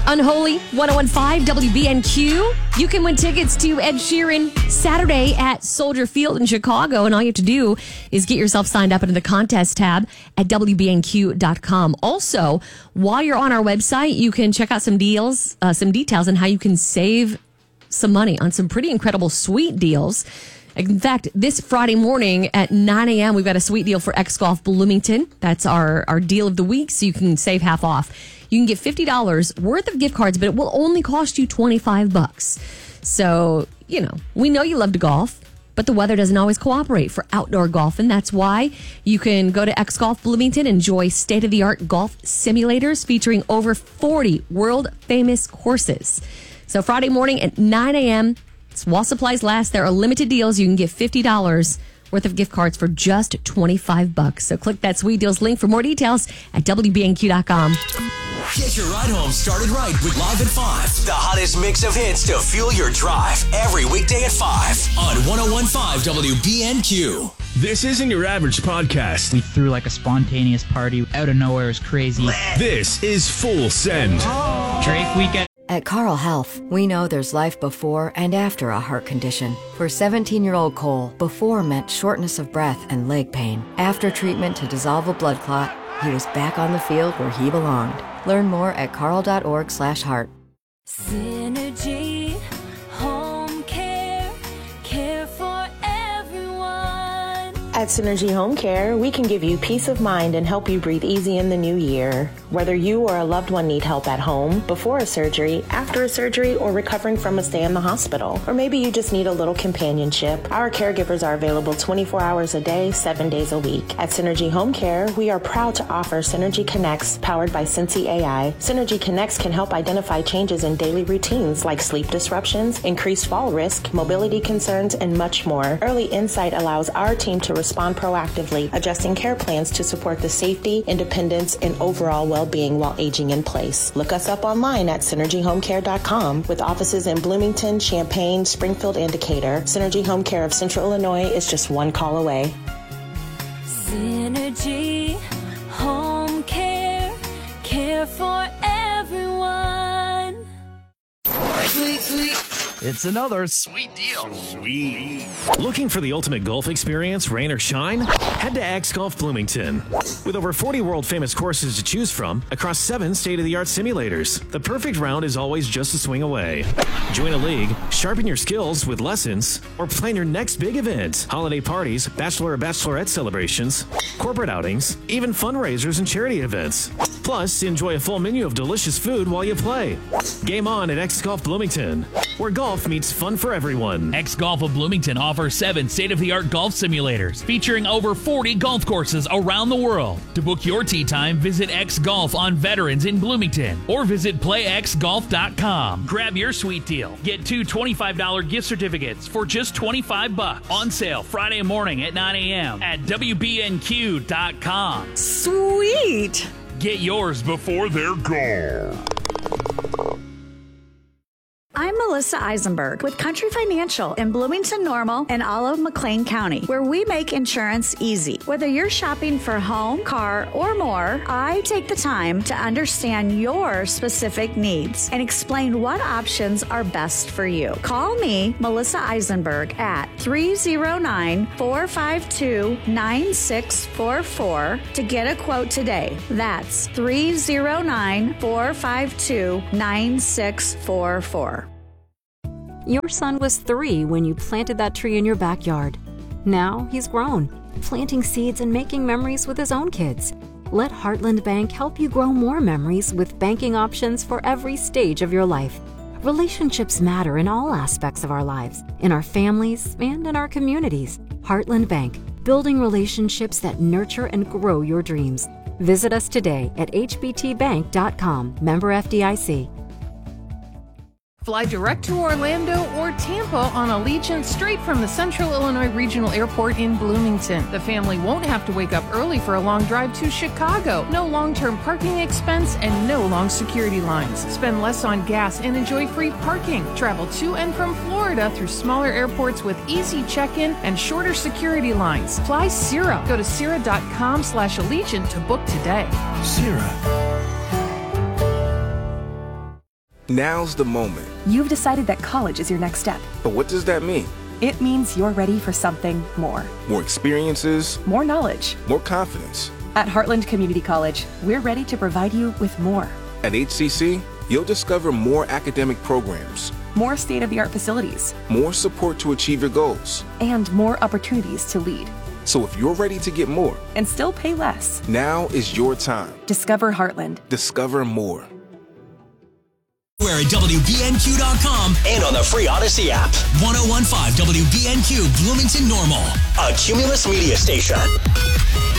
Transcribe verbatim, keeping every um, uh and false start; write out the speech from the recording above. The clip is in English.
Unholy, one oh one five W B N Q. You can win tickets to Ed Sheeran Saturday at Soldier Field in Chicago. And all you have to do is get yourself signed up into the contest tab at W B N Q dot com. Also, while you're on our website, you can check out some deals, uh, some details on how you can save some money on some pretty incredible sweet deals. In fact, this Friday morning at nine a.m., we've got a sweet deal for X Golf Bloomington. That's our, our deal of the week, so you can save half off. You can get fifty dollars worth of gift cards, but it will only cost you twenty-five bucks. So, you know, we know you love to golf, but the weather doesn't always cooperate for outdoor golf, and that's why you can go to X Golf Bloomington, enjoy state-of-the-art golf simulators featuring over forty world-famous courses. So Friday morning at nine a.m., while supplies last, there are limited deals. You can get fifty dollars worth of gift cards for just twenty-five bucks. So click that sweet deals link for more details at W B N Q dot com. Get your ride home started right with Live at five. The hottest mix of hits to fuel your drive every weekday at five on one oh one five W B N Q. This isn't your average podcast. We threw like a spontaneous party out of nowhere. It was crazy. This is Full Send. Oh. Drake weekend. At Carle Health, we know there's life before and after a heart condition. For seventeen-year-old Cole, before meant shortness of breath and leg pain. After treatment to dissolve a blood clot, he was back on the field where he belonged. Learn more at carle.org slash heart. Synergy Home Care, care for everyone. At Synergy Home Care, we can give you peace of mind and help you breathe easy in the new year. Whether you or a loved one need help at home, before a surgery, after a surgery, or recovering from a stay in the hospital, or maybe you just need a little companionship, our caregivers are available twenty-four hours a day, seven days a week. At Synergy Home Care, we are proud to offer Synergy Connects, powered by Sensi A I. Synergy Connects can help identify changes in daily routines like sleep disruptions, increased fall risk, mobility concerns, and much more. Early insight allows our team to respond proactively, adjusting care plans to support the safety, independence, and overall well well-being while aging in place. Look us up online at synergy home care dot com with offices in Bloomington, Champaign, Springfield, and Decatur. Synergy Home Care of Central Illinois is just one call away. Synergy Home Care, care for everyone. Sweet, sweet. It's another sweet deal. Sweet. Looking for the ultimate golf experience, rain or shine? Head to X Golf Bloomington. With over forty world-famous courses to choose from across seven state-of-the-art simulators, the perfect round is always just a swing away. Join a league, sharpen your skills with lessons, or plan your next big event. Holiday parties, bachelor or bachelorette celebrations, corporate outings, even fundraisers and charity events. Plus, enjoy a full menu of delicious food while you play. Game on at X Golf Bloomington, where golf meets fun for everyone. X Golf of Bloomington offers seven state-of-the-art golf simulators featuring over forty golf courses around the world. To book your tee time, visit X Golf on Veterans in Bloomington or visit play x golf dot com. Grab your sweet deal. Get two twenty-five dollars gift certificates for just twenty-five bucks. On sale Friday morning at nine a.m. at W B N Q dot com. Sweet! Get yours before they're gone. I'm Melissa Eisenberg with Country Financial in Bloomington Normal and all of McLean County, where we make insurance easy. Whether you're shopping for home, car, or more, I take the time to understand your specific needs and explain what options are best for you. Call me, Melissa Eisenberg, at three oh nine, four five two, nine six four four to get a quote today. That's three oh nine, four five two, nine six four four. Your son was three when you planted that tree in your backyard. Now he's grown, planting seeds and making memories with his own kids. Let Heartland Bank help you grow more memories with banking options for every stage of your life. Relationships matter in all aspects of our lives, in our families and in our communities. Heartland Bank, building relationships that nurture and grow your dreams. Visit us today at h b t bank dot com, member F D I C. Fly direct to Orlando or Tampa on Allegiant straight from the Central Illinois Regional Airport in Bloomington. The family won't have to wake up early for a long drive to Chicago. No long-term parking expense and no long security lines. Spend less on gas and enjoy free parking. Travel to and from Florida through smaller airports with easy check-in and shorter security lines. Fly Cira. Go to cira.com slash Allegiant to book today. Cira. Now's the moment. You've decided that college is your next step. But what does that mean? It means you're ready for something more. More experiences. More knowledge. More confidence. At Heartland Community College, we're ready to provide you with more. At H C C, you'll discover more academic programs. More state-of-the-art facilities. More support to achieve your goals. And more opportunities to lead. So if you're ready to get more. And still pay less. Now is your time. Discover Heartland. Discover more. We're at W B N Q dot com and on the free Odyssey app. ten fifteen W B N Q Bloomington Normal, a Cumulus media station.